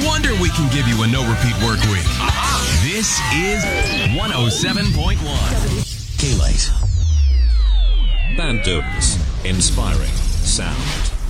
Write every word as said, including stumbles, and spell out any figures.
wonder we can give you a no-repeat work week. This is one oh seven point one. K-Lite. Band Dunes. Inspiring sound.